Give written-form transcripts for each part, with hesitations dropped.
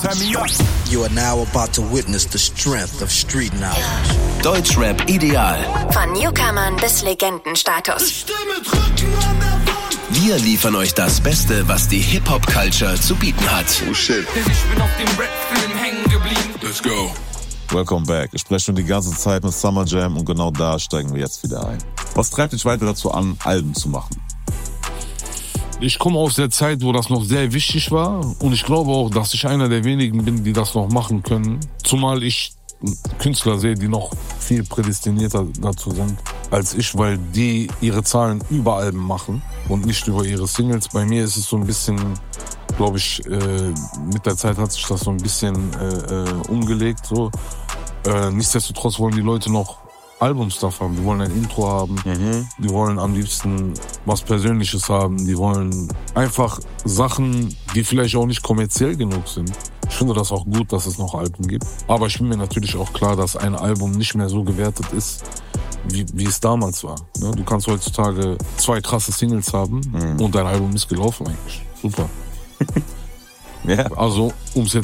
turn me up. You are now about to witness the strength of street knowledge. Deutschrap ideal. Von Newcomern bis Legendenstatus. Stimme drücken an der Wand. Wir liefern euch das Beste, was die Hip-Hop-Culture zu bieten hat. Oh shit. Denn ich bin auf dem Rap-Film hängen geblieben. Let's go. Welcome back. Ich spreche schon die ganze Zeit mit Summer Jam und genau da steigen wir jetzt wieder ein. Was treibt dich weiter dazu an, Alben zu machen? Ich komme aus der Zeit, wo das noch sehr wichtig war und ich glaube auch, dass ich einer der wenigen bin, die das noch machen können. Zumal ich Künstler sehe, die noch viel prädestinierter dazu sind als ich, weil die ihre Zahlen über Alben machen und nicht über ihre Singles. Bei mir ist es so ein bisschen, glaube ich, mit der Zeit hat sich das so ein bisschen umgelegt. So. Nichtsdestotrotz wollen die Leute noch Albumstuff haben. Die wollen ein Intro haben. Die wollen am liebsten was Persönliches haben. Die wollen einfach Sachen, die vielleicht auch nicht kommerziell genug sind. Ich finde das auch gut, dass es noch Alben gibt. Aber ich bin mir natürlich auch klar, dass ein Album nicht mehr so gewertet ist, wie es damals war. Du kannst heutzutage 2 krasse Singles haben und dein Album ist gelaufen eigentlich. Super. Ja. Also, liegt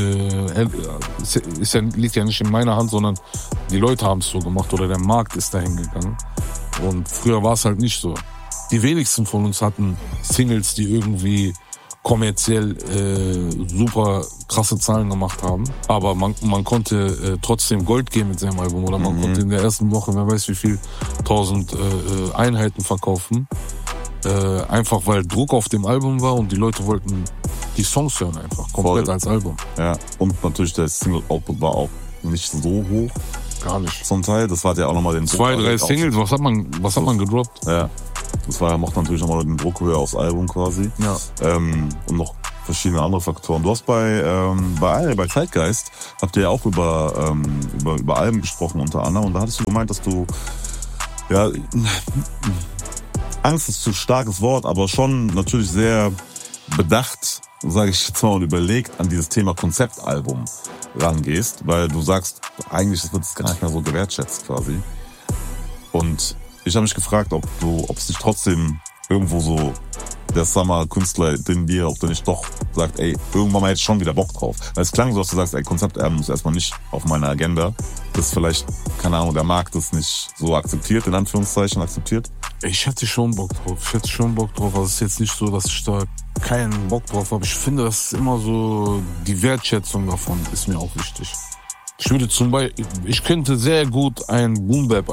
ja nicht in meiner Hand, sondern die Leute haben es so gemacht oder der Markt ist dahin gegangen. Und früher war es halt nicht so. Die wenigsten von uns hatten Singles, die irgendwie kommerziell super krasse Zahlen gemacht haben. Aber man konnte trotzdem Gold geben mit seinem Album oder man konnte in der ersten Woche, wer weiß wie viel, 1000 Einheiten verkaufen. Einfach weil Druck auf dem Album war und die Leute wollten die Songs hören einfach, komplett voll als Album. Ja, und natürlich der Single-Output war auch nicht so hoch. Gar nicht. Zum Teil, das war ja auch nochmal den Druck. 2, 3 Singles, was hat man gedroppt? Ja, das macht natürlich nochmal den Druck höher aufs Album quasi. Ja. Und noch verschiedene andere Faktoren. Du hast bei Zeitgeist, habt ihr ja auch über Alben gesprochen unter anderem und da hattest du gemeint, dass du, ja, Angst ist zu starkes Wort, aber schon natürlich sehr bedacht, sage ich jetzt mal, und überlegt an dieses Thema Konzeptalbum rangehst, weil du sagst, eigentlich wird es gar nicht mehr so gewertschätzt quasi. Und ich habe mich gefragt, ob es nicht trotzdem irgendwo so der Summer-Künstler in dir, ob du nicht doch sagst, ey, irgendwann mal jetzt schon wieder Bock drauf. Weil es klang so, dass du sagst, ey, Konzeptalbum ist erstmal nicht auf meiner Agenda. Das ist vielleicht, keine Ahnung, der Markt ist nicht so akzeptiert, in Anführungszeichen akzeptiert. Ich hätte schon Bock drauf. Also es ist jetzt nicht so, dass ich da keinen Bock drauf habe. Ich finde, das ist immer so, die Wertschätzung davon ist mir auch wichtig. Ich könnte sehr gut eine Boom Bap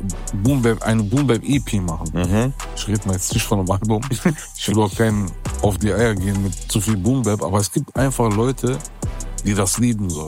EP machen. Ich rede mal jetzt nicht von einem Album. Ich will auch keinen auf die Eier gehen mit zu viel Boom Bap, aber es gibt einfach Leute, die das lieben so.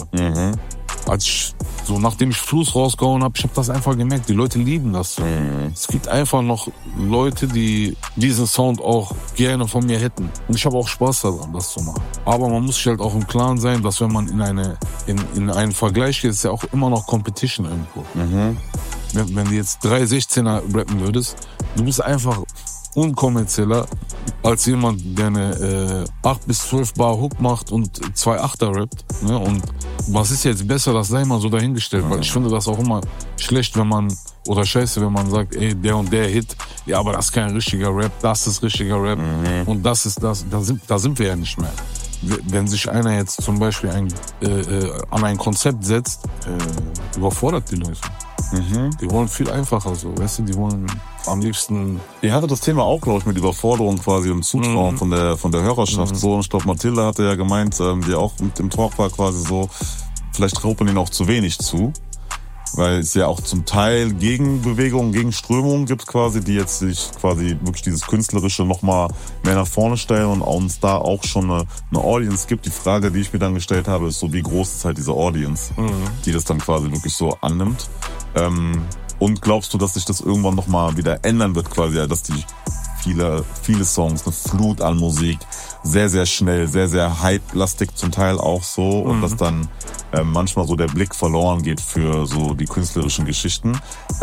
Nachdem ich Fluss rausgehauen habe, ich habe das einfach gemerkt, die Leute lieben das so. Es gibt einfach noch Leute, die diesen Sound auch gerne von mir hätten. Und ich habe auch Spaß daran, das zu machen. Aber man muss sich halt auch im Klaren sein, dass wenn man in einen Vergleich geht, ist ja auch immer noch Competition irgendwo. Wenn du jetzt 3 16er rappen würdest, du bist einfach unkommerzieller als jemand, der eine 8 bis 12 Bar Hook macht und 2 8er rappt. Ne? Und was ist jetzt besser, das sei mal so dahingestellt. Weil ich finde das auch immer schlecht, wenn man sagt, ey, der und der Hit, ja, aber das ist kein richtiger Rap, das ist richtiger Rap und das ist das, da sind wir ja nicht mehr. Wenn sich einer jetzt zum Beispiel an ein Konzept setzt, überfordert die Leute. Die wollen viel einfacher so, weißt du, die wollen am liebsten... Ihr hattet das Thema auch, glaube ich, mit Überforderung quasi und Zutrauen von der Hörerschaft. So, und ich glaube, Mathilda hatte ja gemeint, die auch mit dem Talk war quasi so, vielleicht traut man ihnen auch zu wenig zu. Weil es ja auch zum Teil Gegenbewegungen, Gegenströmungen gibt quasi, die jetzt sich quasi wirklich dieses Künstlerische nochmal mehr nach vorne stellen und uns da auch schon eine Audience gibt. Die Frage, die ich mir dann gestellt habe, ist so, wie groß ist halt diese Audience, die das dann quasi wirklich so annimmt. Und glaubst du, dass sich das irgendwann nochmal wieder ändern wird quasi, dass die viele Songs, eine Flut an Musik, sehr, sehr schnell, sehr, sehr hype-lastig zum Teil auch so und dass dann manchmal so der Blick verloren geht für so die künstlerischen Geschichten.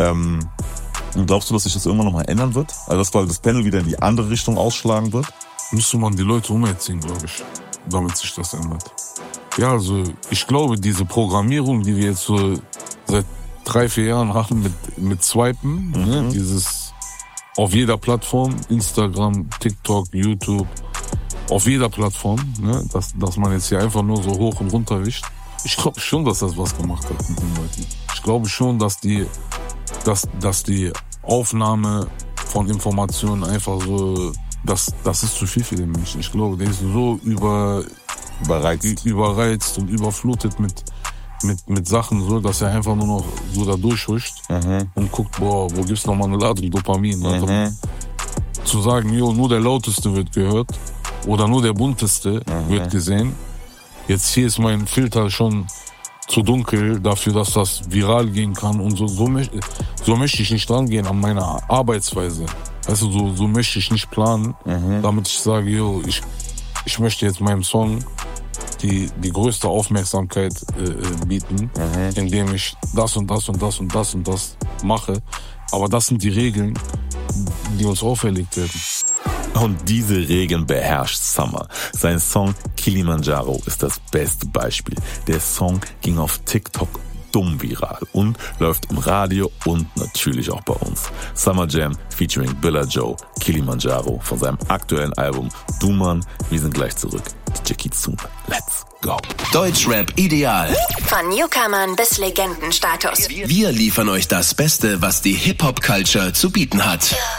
Und glaubst du, dass sich das irgendwann nochmal ändern wird? Also dass quasi das Panel wieder in die andere Richtung ausschlagen wird? Müsste man die Leute umerziehen, glaube ich, damit sich das ändert. Ja, also ich glaube, diese Programmierung, die wir jetzt so seit 3-4 Jahren haben mit Swipen, dieses auf jeder Plattform, Instagram, TikTok, YouTube, auf jeder Plattform, ne? Dass man jetzt hier einfach nur so hoch und runter wischt. Ich glaube schon, dass das was gemacht hat mit den Leuten. Ich glaube schon, dass die Aufnahme von Informationen einfach so, das ist zu viel für den Menschen. Ich glaube, der ist so überreizt und überflutet mit Sachen, so, dass er einfach nur noch so da durchhuscht und guckt, boah, wo gibt's noch mal eine Ladung Dopamin? Also, zu sagen, nur der Lauteste wird gehört oder nur der Bunteste wird gesehen. Jetzt hier ist mein Filter schon zu dunkel dafür, dass das viral gehen kann und so möchte ich nicht rangehen an meiner Arbeitsweise. Also so möchte ich nicht planen, damit ich sage, ich möchte jetzt meinem Song die größte Aufmerksamkeit bieten, indem ich das und das und das und das und das mache. Aber das sind die Regeln, die uns auferlegt werden. Und diese Regeln beherrscht Summer. Sein Song Kilimanjaro ist das beste Beispiel. Der Song ging auf TikTok dumm viral und läuft im Radio und natürlich auch bei uns. Summer Jam featuring Billa Joe, Kilimanjaro von seinem aktuellen Album Duman. Wir sind gleich zurück. DJ Kitsune, let's go. Deutschrap ideal. Von Newcomern bis Legendenstatus. Wir liefern euch das Beste, was die Hip-Hop-Culture zu bieten hat.